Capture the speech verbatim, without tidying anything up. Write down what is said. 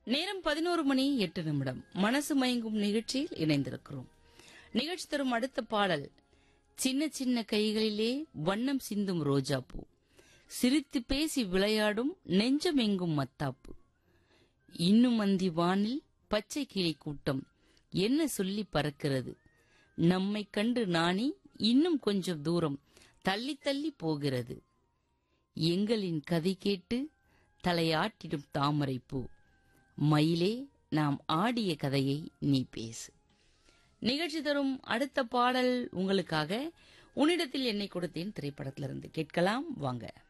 நேரம் பதினோரு மணி எட்டு நிமிடம். மனசு மயங்கும் நிகழ்ச்சியில் இணைந்திருக்கிறோம். நிகழ்ச்சி தரும் அடுத்த பாடல், சின்ன சின்ன கைகளிலே வண்ணம் சிந்தும் ரோஜாப்பூ, சிரித்து பேசி விளையாடும் நெஞ்சம் எங்கும் மத்தாப்பு, இன்னும் அந்தி வானில் பச்சை கிளி கூட்டம் என்ன சொல்லி பறக்கிறது, நம்மை கண்டு நாணி இன்னும் கொஞ்சம் தூரம் தள்ளி தள்ளி போகிறது, எங்களின் கதை கேட்டு தலையாட்டிடும் தாமரை பூ, மயிலே நாம் ஆடிய கதையை நீ பேசு. நிகழ்ச்சி தரும் அடுத்த பாடல் உங்களுக்காக உன்னிடத்தில் என்னை கொடுத்தேன் திரைப்படத்திலிருந்து கேட்கலாம் வாங்க.